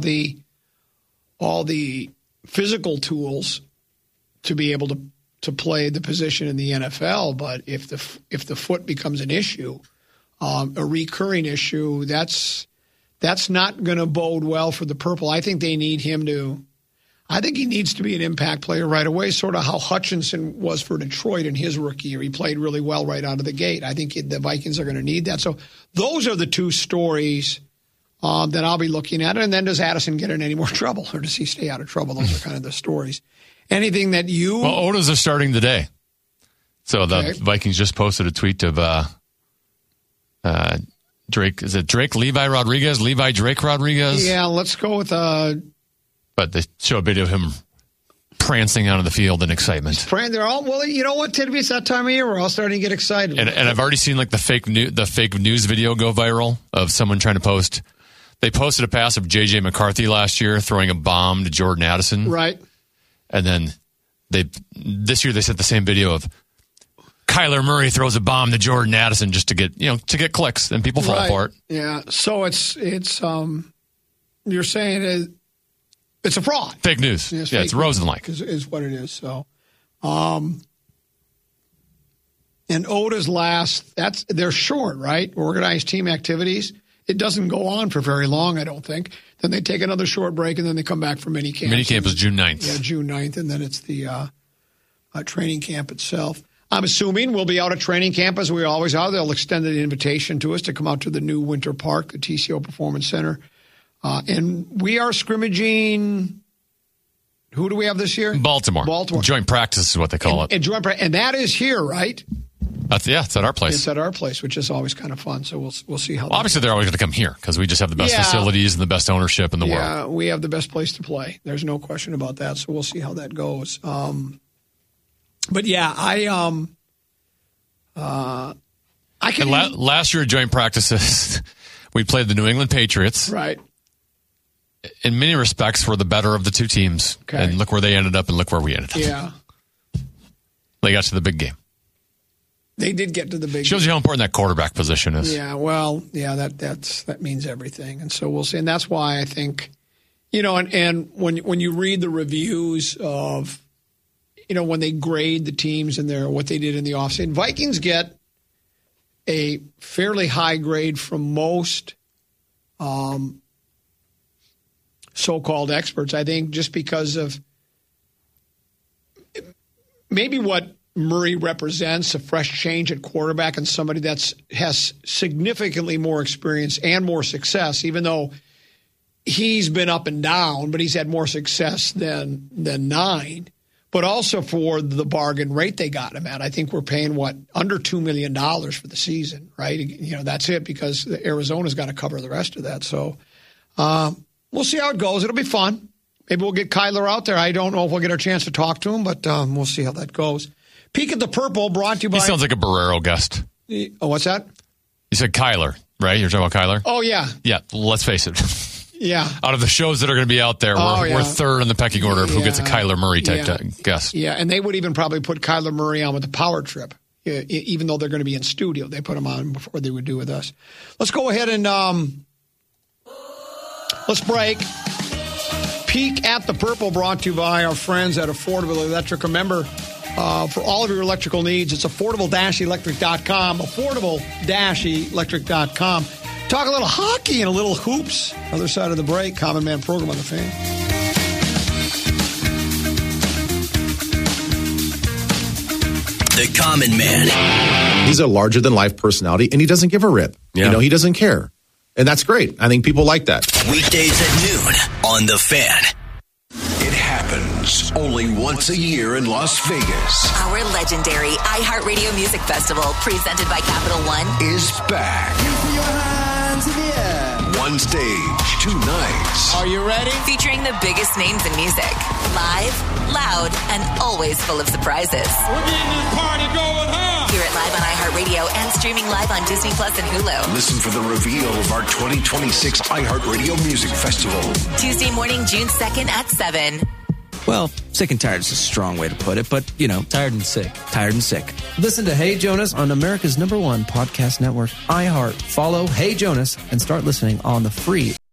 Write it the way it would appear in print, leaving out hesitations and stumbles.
the physical tools to be able to play the position in the NFL. But if the foot becomes an issue, a recurring issue, that's not going to bode well for the Purple. I think they need him to. I think he needs to be an impact player right away, sort of how Hutchinson was for Detroit in his rookie year. He played really well right out of the gate. I think the Vikings are going to need that. So those are the two stories that I'll be looking at. And then does Addison get in any more trouble, or does he stay out of trouble? Those are kind of the stories. Anything that you... Well, Odas are starting today. So the Vikings just posted a tweet of Drake. Is it Drake Levi Rodriguez? Levi Drake Rodriguez? Yeah, let's go with... But they show a video of him prancing out of the field in excitement. They're all, well, you know what, Tidby, it's that time of year. We're all starting to get excited. And I've already seen like the fake news video go viral of someone trying to post. They posted a pass of J.J. McCarthy last year throwing a bomb to Jordan Addison. Right. And then this year they sent the same video of Kyler Murray throws a bomb to Jordan Addison just to get clicks, and people fall for it. Yeah. So it's you're saying it's a fraud. Fake news. It's Rosen-like. Is what it is. So, and Oda's they're short, right? Organized team activities. It doesn't go on for very long, I don't think. Then they take another short break, and then they come back for minicamp. Minicamp is June 9th. Yeah, June 9th, and then it's the training camp itself. I'm assuming we'll be out at training camp as we always are. They'll extend an invitation to us to come out to the new Winter Park, the TCO Performance Center. And we are scrimmaging. Who do we have this year? Baltimore. Joint practice is what they call it. And that is here, right? It's at our place. It's at our place, which is always kind of fun. So we'll see how. Well, obviously, they're always going to come here because we just have the best facilities and the best ownership in the world. Yeah, we have the best place to play. There's no question about that. So we'll see how that goes. But yeah, I can. Last year at joint practices, we played the New England Patriots. Right. In many respects, we're the better of the two teams. Okay. And look where they ended up and look where we ended up. Yeah. They got to the big game. They did get to the big Shows game. you how important that quarterback position is. Yeah, well, that means everything. And so we'll see. And that's why I think, and when you read the reviews of, when they grade the teams and what they did in the offseason, Vikings get a fairly high grade from most so-called experts, I think, just because of maybe what Murray represents, a fresh change at quarterback and somebody that has significantly more experience and more success, even though he's been up and down, but he's had more success than 9. But also for the bargain rate they got him at. I think we're paying, under $2 million for the season, right? That's it, because Arizona's got to cover the rest of that. So we'll see how it goes. It'll be fun. Maybe we'll get Kyler out there. I don't know if we'll get a chance to talk to him, but we'll see how that goes. Peek at the Purple, brought to you by... He sounds like a Barrero guest. Oh, what's that? You said Kyler, right? You're talking about Kyler? Oh, yeah. Yeah, let's face it. Yeah. Out of the shows that are going to be out there, we're third in the pecking order of who gets a Kyler Murray type guest. Yeah, and they would even probably put Kyler Murray on with the Power Trip, even though they're going to be in studio. They put him on before they would do with us. Let's go ahead and let's break. Peek at the Purple, brought to you by our friends at Affordable Electric. Remember, for all of your electrical needs, it's affordable-electric.com, affordable-electric.com. Talk a little hockey and a little hoops. Other side of the break, Common Man program on the Fan. The Common Man. He's a larger-than-life personality, and he doesn't give a rip. Yeah. He doesn't care. And that's great. I think people like that. Weekdays at noon on The Fan. It happens only once a year in Las Vegas. Our legendary iHeartRadio Music Festival, presented by Capital One, Is back. One stage, 2 nights. Are you ready? featuring the biggest names in music. Live, loud, and always full of surprises. We're getting this party going, huh? Hear it live on iHeartRadio and streaming live on Disney Plus and Hulu. Listen for the reveal of our 2026 iHeartRadio Music Festival. Tuesday morning, June 2nd at 7. Well, sick and tired is a strong way to put it, but, tired and sick. Tired and sick. Listen to Hey Jonas on America's #1 podcast network, iHeart. Follow Hey Jonas and start listening on the free